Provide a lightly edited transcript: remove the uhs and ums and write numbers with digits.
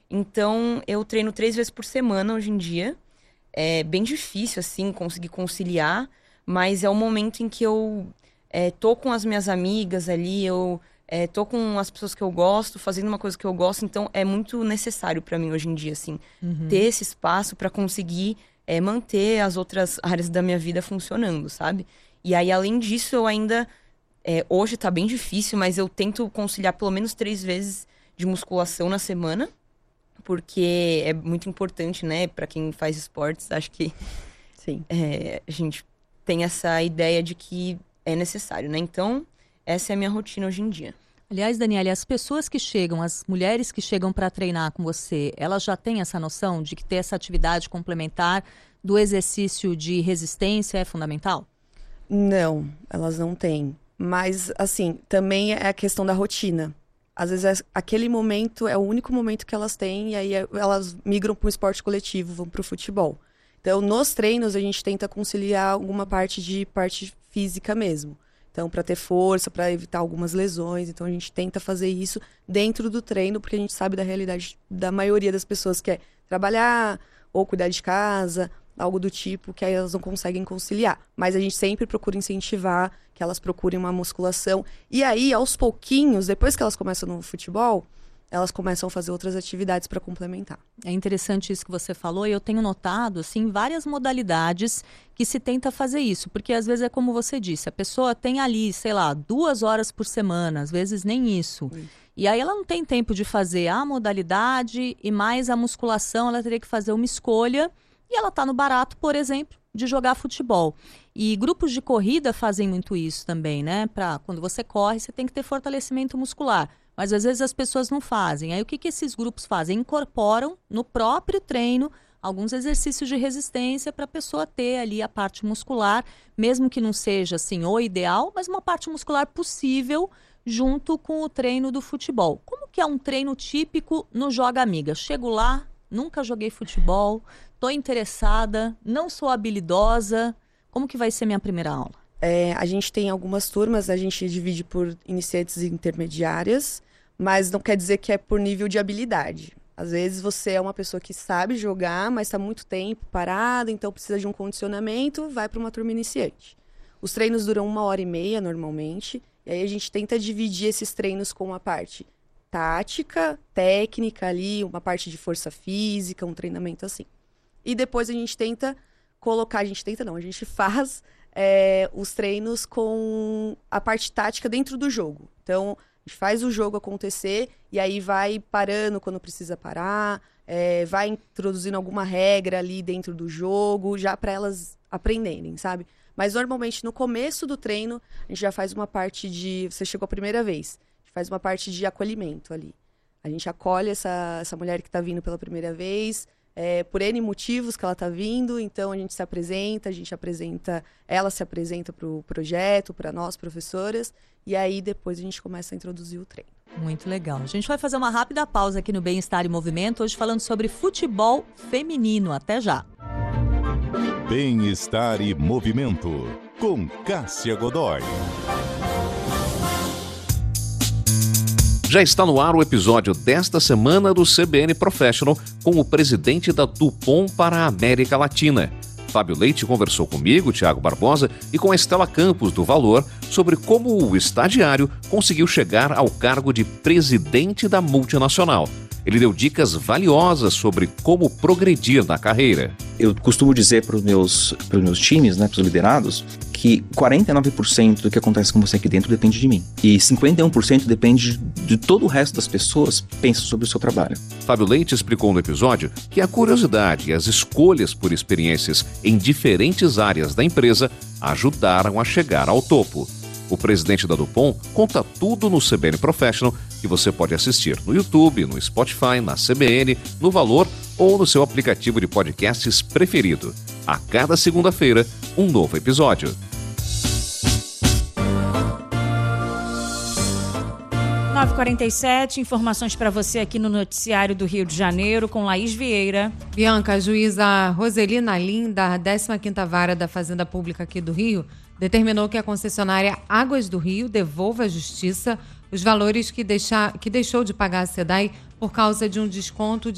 Então, eu treino 3 vezes por semana hoje em dia. É bem difícil, assim, conseguir conciliar, mas é o momento em que eu tô com as minhas amigas ali, eu tô com as pessoas que eu gosto, fazendo uma coisa que eu gosto, então é muito necessário pra mim hoje em dia, assim, ter esse espaço pra conseguir manter as outras áreas da minha vida funcionando, sabe? E aí, além disso, eu ainda... hoje tá bem difícil, mas eu tento conciliar pelo menos 3 vezes de musculação na semana, porque é muito importante, né, pra quem faz esportes. Acho que Sim. a gente tem essa ideia de que é necessário, né? Então, essa é a minha rotina hoje em dia. Aliás, Daniele, as pessoas que chegam, as mulheres que chegam para treinar com você, elas já têm essa noção de que ter essa atividade complementar do exercício de resistência é fundamental? Não, elas não têm. Mas, assim, também é a questão da rotina. Às vezes, aquele momento é o único momento que elas têm, e aí elas migram para o esporte coletivo, vão para o futebol. Então, nos treinos, a gente tenta conciliar alguma parte física mesmo. Então, para ter força, para evitar algumas lesões. Então, a gente tenta fazer isso dentro do treino, porque a gente sabe da realidade da maioria das pessoas que é trabalhar ou cuidar de casa, algo do tipo, que aí elas não conseguem conciliar. Mas a gente sempre procura incentivar que elas procurem uma musculação. E aí, aos pouquinhos, depois que elas começam no futebol, elas começam a fazer outras atividades para complementar. É interessante isso que você falou, e eu tenho notado, assim, várias modalidades que se tenta fazer isso, porque às vezes é como você disse, a pessoa tem ali, sei lá, 2 horas por semana, às vezes nem isso. E aí ela não tem tempo de fazer a modalidade e mais a musculação, ela teria que fazer uma escolha, e ela está no barato, por exemplo, de jogar futebol. E grupos de corrida fazem muito isso também, né? Quando você corre, você tem que ter fortalecimento muscular. Mas às vezes as pessoas não fazem. Aí o que esses grupos fazem? Incorporam no próprio treino alguns exercícios de resistência para a pessoa ter ali a parte muscular, mesmo que não seja assim o ideal, mas uma parte muscular possível junto com o treino do futebol. Como que é um treino típico no Joga Amiga? Chego lá, nunca joguei futebol, estou interessada, não sou habilidosa. Como que vai ser minha primeira aula? A gente tem algumas turmas, a gente divide por iniciantes e intermediárias, mas não quer dizer que é por nível de habilidade. Às vezes você é uma pessoa que sabe jogar, mas está muito tempo parada, então precisa de um condicionamento, vai para uma turma iniciante. Os treinos duram 1h30 normalmente, e aí a gente tenta dividir esses treinos com uma parte tática, técnica ali, uma parte de força física, um treinamento assim. E depois a gente tenta colocar, a gente faz os treinos com a parte tática dentro do jogo. Então, a gente faz o jogo acontecer e aí vai parando quando precisa parar, vai introduzindo alguma regra ali dentro do jogo, já para elas aprenderem, sabe? Mas normalmente no começo do treino, a gente já faz uma parte de... Você chegou a primeira vez, a gente faz uma parte de acolhimento ali. A gente acolhe essa mulher que está vindo pela primeira vez, por N motivos que ela está vindo, então a gente se apresenta, ela se apresenta para o projeto, para nós, professoras, e aí depois a gente começa a introduzir o treino. Muito legal. A gente vai fazer uma rápida pausa aqui no Bem-Estar e Movimento, hoje falando sobre futebol feminino. Até já. Bem-Estar e Movimento, com Cássia Godoy. Já está no ar o episódio desta semana do CBN Professional com o presidente da DuPont para a América Latina. Fábio Leite conversou comigo, Thiago Barbosa, e com a Estela Campos, do Valor, sobre como o estagiário conseguiu chegar ao cargo de presidente da multinacional. Ele deu dicas valiosas sobre como progredir na carreira. Eu costumo dizer para os meus times, né, para os liderados, que 49% do que acontece com você aqui dentro depende de mim. E 51% depende de todo o resto das pessoas que pensam sobre o seu trabalho. Fábio Leite explicou no episódio que a curiosidade e as escolhas por experiências em diferentes áreas da empresa ajudaram a chegar ao topo. O presidente da DuPont conta tudo no CBN Professional, que você pode assistir no YouTube, no Spotify, na CBN, no Valor ou no seu aplicativo de podcasts preferido. A cada segunda-feira, um novo episódio. 9h47, informações para você aqui no Noticiário do Rio de Janeiro, com Laís Vieira. Bianca, a juíza Roselina Lim, da 15ª Vara da Fazenda Pública aqui do Rio, determinou que a concessionária Águas do Rio devolva à Justiça os valores que deixou de pagar a SEDAI por causa de um desconto de